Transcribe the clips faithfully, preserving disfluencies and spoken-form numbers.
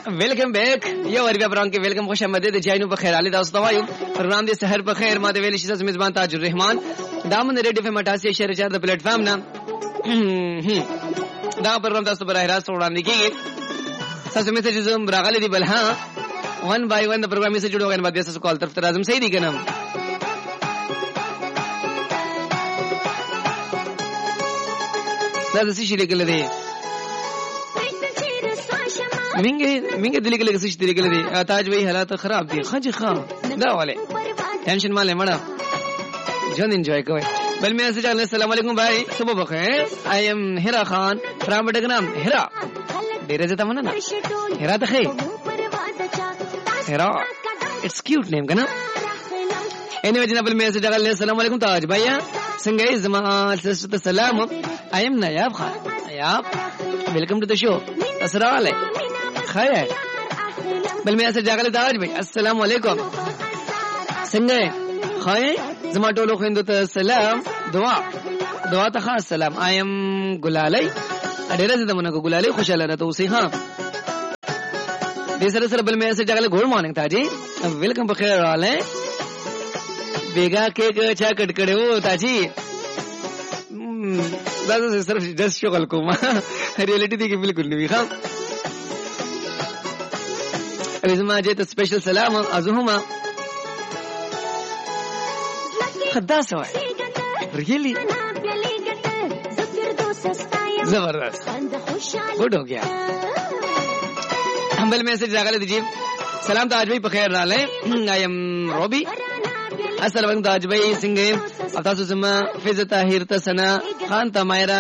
ویلکم بیک یو ور بیا بران کې ویلکم خوش آمدید جاینو په خیر علي تاسو ته وایم پروګرام دې سحر په خیر ما د ویل شي میزبان تاج الرحمن دامن ریډیو په مټاسي شهر چار د پلیټ فارم نه دا پروګرام تاسو پر راست وړاندې کیږي تاسو میسج زم راغلي دی بل ها ون بای ون د پروګرام میسج جوړوګن باندې تاسو کال طرف ترازم صحیح دی کنه دا څه شي لیکل دی منګه منګه دلی کې څه شي لیکل دی تاج وی حالات خراب دي خج خان دا والے ټینشن مالې مړه جون انجوای کوي بل میں سے جان السلام علیکم بھائی صبح بخیر آئی ایم ہیرا خان فرام بٹگرام ہیرا ډیره زته مننه هرا ته خې هرا اټس کیوټ نیم کنه اینی وجه بل میسج غل السلام علیکم تاج بھیا څنګه یې زما سسته سلام ایم نایاب خان نایاب ویلکم ټو د شو اسراله خیر بل میسج غل تاج بھائی السلام علیکم څنګه خیر زما ټولو خويندو ته سلام دعا دعا ته خاص سلام ایم ګلالي ډېر زده مونږه ګلالي خوشاله راته اوسې ها دې سره سره بل میسج غل ګډ مارننګ تاجي ویلکم بخیر رااله بیگا کیک چا کټ کړو تاجي دا صرف جس شغل کوم ریالټي دی کې بالکل نه وی ها زما جته سپیشل سلام ازهما خدا سوای ریلی زبردست گڈ ہو گیا بل میسج راغلی دی سلام تاج بھائی بخیر رااله آئی ایم روبی السلام علیکم تاج بھائی څنګه تاسو زما فیض طاهر تسنا خان تمایرا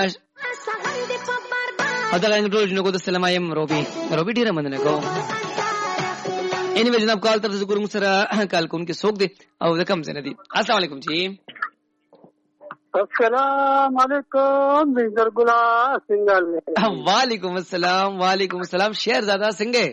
ادا غن ټول جنو کو السلام ایم روبی روبی ډیره مننه کو اینی وی جناب کال تر ذکر مسره کال کوم کې سوق دي او رقم زنه دي السلام علیکم جی السلام علیکم بندر ګلا څنګه وعلیکم السلام وعلیکم السلام شهر زاده څنګه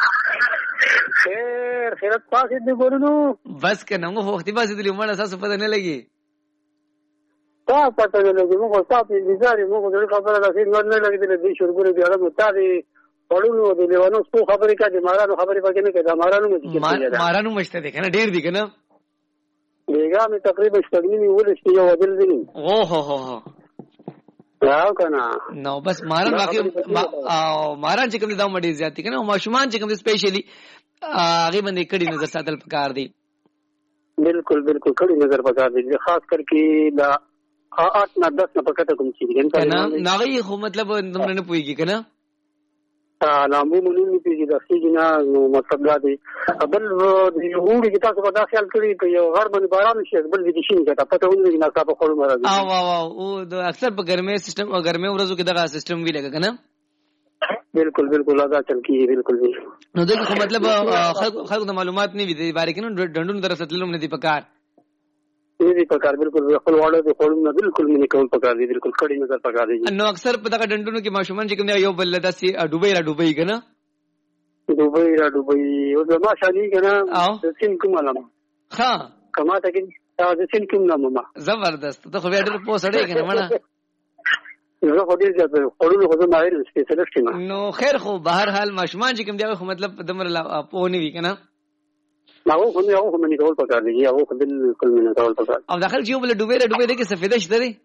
خیر خیرت پاسې دی ګورنو بس کنه مو وخت به زیدلی مړ اساس پته نه لګي تا پته نه لګي مو صاحب انتظار مو د خبره راځي نور نه لګي د دې شورګوري بیا له متاري پړونو د لیوانو څو خبرې کړي مارانو خبرې پکې نه کړي مارانو مې مارانو مشته دي کنه ډیر دي کنه بیگا می تقریبا شتګنی ولې یو ودل دي او هو هو هو راو کنه نو بس ماران واقعي او ماران چې کوم دا مډي زیاتی کنه او ماشومان چې کوم سپیشلی هغه باندې کړي نظر ساتل پکار دي بالکل بالکل کړي نظر پکار دي خاص کر کې دا آٹھ نه دس نه پکته کوم چې کنه ناغي خو مطلب نمبر نه پويږي کنه لامبو مونږ پیږي د سیجنا مطلب دا دی بل د یوړي کې تاسو په دا خیال کړی په یو غرب باندې باران شي بل دې شي نه پته ونی نه تاسو په خورو مراد او او او د اکثر په ګرمه سیستم او ګرمه ورځو کې دغه سیستم وی لګا کنه بالکل بالکل ادا چل کیږي بالکل وی نو دغه خو مطلب خلکو د معلومات نه وي د باره کې نو ډندونو درسته نه دی پکار دې پکار بالکل خپل واړه د خورو نه بالکل نه کول پکار دي بالکل کړي نظر پکار دي نو اکثر په دغه ډندونو کې ماشومان چې کوم یو بل داسي ډوبې را ډوبې کنه ډوبې را ډوبې او زما شادي کنه د سین کوم علامه ها کما ته کې تاسو سین کوم نامه زبردست ته خو ډېر پوسړې کنه مړه زه خو دې ځکه خورو خو زما ماهر سپیشلیسټ یم نو خیر خو بهر حال ماشومان چې کوم دی خو مطلب دمر پونی وی کنه ما هو خو هغه منی کول پکار دی هغه خو بالکل منی کول پکار او داخل جیو بل ډوبې ډوبې دغه سفیده شته دی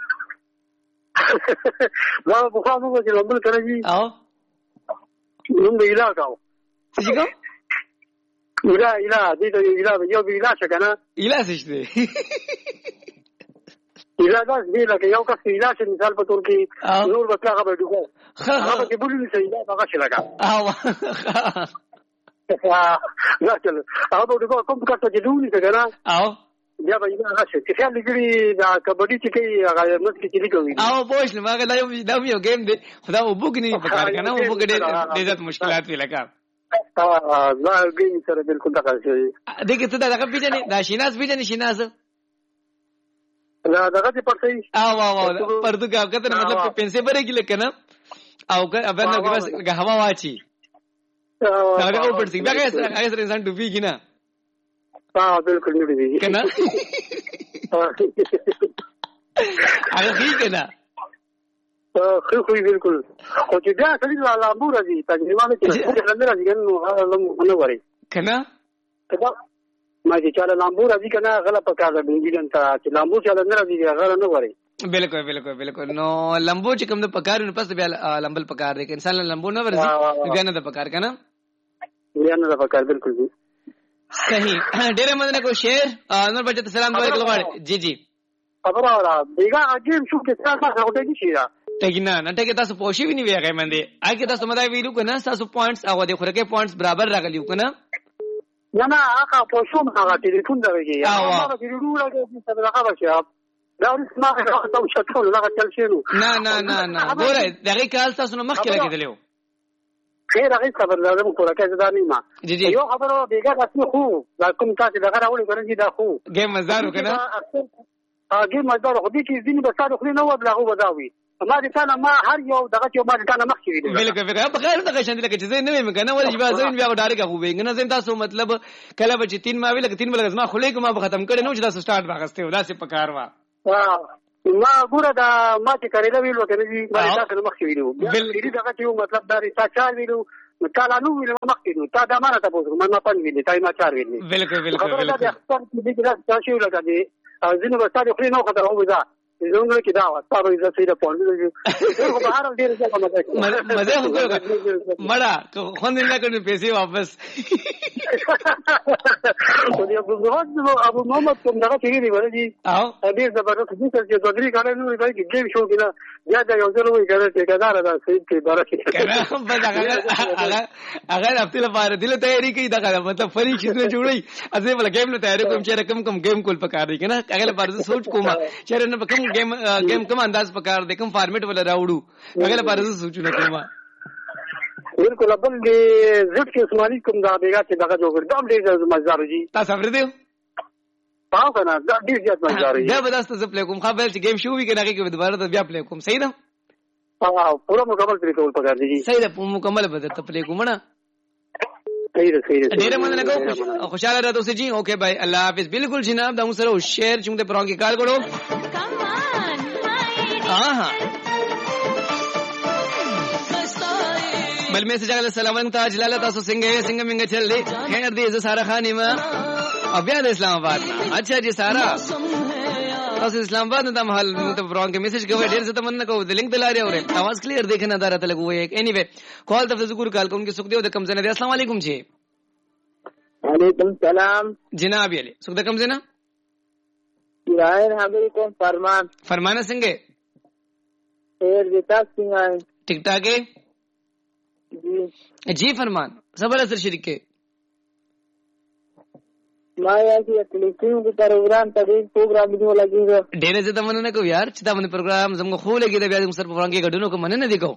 ما په خوا موږ چې لومبل کړی جی او نوم دی علاقه څه کو ولا اله دې ته اله یو بي علاج کنه علاج شته علاج دې لکه یو کس علاج مثال په تور کې نور بچا خبر دغه هغه کې بولې سي دا هغه شي لگا او لا چل هغه دغه کوم کټه چې دوی څنګه او بیا به هغه شي چې خیال لګري دا کبډي چې کوي هغه مس کې چې کوي او پوښ نه ماګه دا یو دا یو گیم دی خدا وبګنی په کار کنه وبګډې ډېر ډېر مشکلات وی لگا اه دا گیم سره بالکل دا کوي دغه څه دا هغه پیژنې دا شیناس پیژنې شیناس دا دغه څه پرځي او او پردو کا کته مطلب پنسه بره کې لکنه او ابه نو کې بس هوا واچي دا هغه پرځي بیا هغه سره انسان ډوبي کینا اه بالکل نه دی کنه هغه هی کنه خو خو بالکل خو چې بیا سړي لامبو راځي تجربه نه کوي څنګه راځي نو هغه نه غواړي کنه ما چې چاله لامبو راځي کنه غلا پکا ده بنګیدن ته چې لامبو چاله نه راځي هغه نه غواړي بالکل بالکل بالکل نو لامبو چې کوم د پکار نو پس بیا لامبل پکار دی انسان لامبو نه ورځي بیا نه د پکار کنه بیا نه د پکار بالکل جی صحیح ډېر مننه کو شیر نور بچت سلام علیکم جی جی خبره را بیګه اګیم شو کې تاسو راوټه کی شي ټګینا نه ټګه تاسو پوښی ویني ویغه مندي اګه تاسو مدای ویلو کنه تاسو پوینټس هغه د خورکه پوینټس برابر راغلیو کنه نه نه هغه پوښوم هغه ټلیفون درګي هغه ټلیفون راګي چې هغه راځي دا اسمه تاسو شتول هغه تل شنو نه نه نه نه ګوره دغه کال تاسو نو مخ کې لګیدلو خیر هغه خبر لازم کوله کې ځدا نه ما یو خبرو بیګه تاسو خو دا کوم تاسو دغه راوړي ګورځي دا خو ګیم مزدار کنه هغه مزدار خو دې کې ځینې بساده خو نه و بلغه وداوي ما دې ثانه ما هر یو دغه چې ما دې ثانه مخ کې ویل بالکل بالکل په خیر دغه شاندې کې چې زین نه ویم کنه ولې بیا زین بیا ډارګه خو وینګ نه زین تاسو مطلب کله به چې تین ما ویل کې تین بلګ ما خلې کوم ما ختم کړي نو چې تاسو سٹارټ واغسته ودا سي پکار وا ما ګوره دا ما چې کړی دا ویلو کنه جی ما تاسو مخ کې ویلو دې دغه چې مطلب دا تا چار ویلو تا لا نو ویلو مخ کې نو تا دا ما نه تاسو ما ما پنځ ویلې تا ما چار ویلې بالکل بالکل بالکل دا اختر دې دا تاسو یو لګا دي ځینې بساده خو نه خطر هو دا زونږ کې دا تاسو یې زړه پوند دي خو بهر ډیر څه کومه ده مزه خو کوي مړه خو نه نه کړي پیسې واپس خو دې ابو زهد ابو محمد کوم دغه تیری دی ورته او ډیر زبردست دي چې دوګری کار نه وي چې ګیم شو کړه یا دا یو ځل وي چې ټیکادار دا سید کې بارکه کنه بس هغه هغه هغه خپل لپاره دله تیاری کوي دا مطلب فری چیزونه جوړي ازه بل ګیم نه تیاری کوم چې رقم کم ګیم کول پکار دی کنه هغه لپاره سوچ کوم چې نه کوم ګیم ګیم کوم انداز پکار دی کوم فارمیټ ولا راوړو هغه لپاره سوچونه کوم بالکل بل دې زړه کې اسماني کوم دا بیګه چې دغه جوړ دا ډېر مزدار دي تاسو خبر دی پاو کنه دا ډېر زیات مزدار دي دا به تاسو زپلې کوم خبر چې ګیم شو وی کنه کې دوباره بیا پلی کوم صحیح ده اه پورا مکمل پلی کول پکار دي صحیح ده مکمل به ته پلی کوم نه صحیح ده صحیح ده ډېر مننه کوم خوشاله راته اوسې جی اوکے بھائی الله حافظ بالکل جناب دا موږ سره شیر چې موږ پرونګي کال کړو ها ها بل میسج علی السلام علیکم تاج لاله تاسو څنګه یې څنګه منګه چل دی خیر دې زه سارا خانی ما او بیا د اسلام آباد اچھا جی سارا تاسو اسلام آباد نه د محل ته پرون کې میسج کوي ډیر څه تمنا کوو د لینک دلاره اورې आवाज کلیئر دیکھنا دارته لګوي اینی وے کال ته ذکر کال کوم کې سخ دیو د کم زنه السلام علیکم جی وعلیکم السلام جناب علی سخ د کم زنه ظاهر حاضر کوم فرمان فرمانه څنګه خیر دې تاسو څنګه ٹھیک ٹھاک ہے جی جی فرمان صبر اثر شریک کے ما یا کی ټلیفون کې پروګرام ته دې پروګرام دی ولګیږي ډېر څه تمنه نه کو یار چې دا باندې پروګرام زموږ خو لګي دا بیا موږ سره پروګرام کې غډونو کو مننه نه دی کو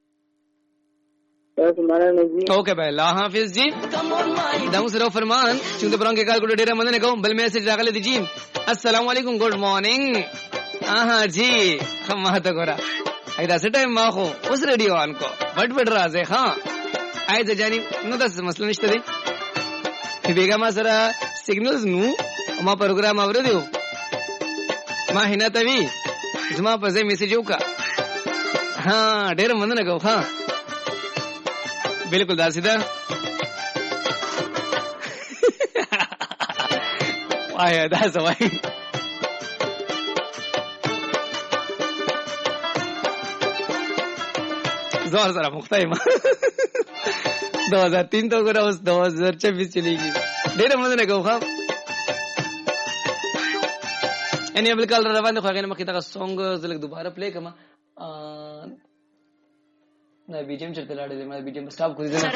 تاسو مننه جی اوکے بھائی الله حافظ جی دا موږ سره فرمان چې د پروګرام کې کال ګډ ډېر مننه کوم بل میسج راغلی دی جی السلام علیکم ګډ مارننګ آها جی ما ته ګورا ایدا څه ټایم ما خو اوس ریډیو آن کو بټ بټ راځي ها ایدا جانی نو تاسو مسله نشته دی بیګه ما سره سیګنلز نو ما پروګرام اورې دیو ما هینا توی زما په ځای میسج وکا ها ډېر مننه کو ها بالکل دا سیده وای دا سوای زور سره مختایم دو ہزار تین تو کرا اس دو ہزار چوبیس چلے گی ډېر مننه کوم خو ان یې بل کال روان خو هغه مخې ته سونګ زلک دوباره پلی کما نه بیجیم چرته لاړې ما بیجیم سٹاپ خو دې نه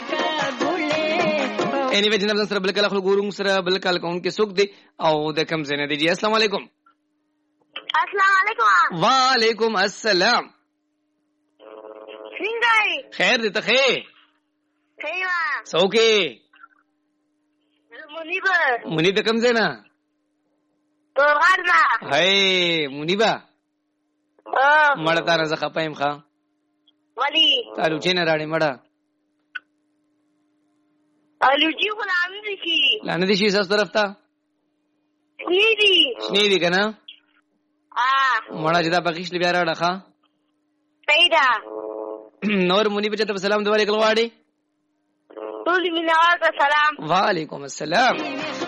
اني وجنب سره بل کال خو ګورم سره بل کال کوم کې سوق دی او د کم زنه دی جی السلام علیکم السلام علیکم وعلیکم السلام څنګه خیر دې ته خیر خیوا سوکي منیبا منیب د کم زنه تورغرنا هاي منیبا اه مړه تا نه زخه پایم ښا ولی تعالو چې نه راړې مړه الوجي غلام دي کی لانه دي شي ساس طرف ته نیدي ني دي کنه اه مړه چې دا پکښ بیا راړه ښا پیدا نور منی بچته په سلام دعا لیکل غواړي. ټول مینوال ته سلام. وعلیکم السلام.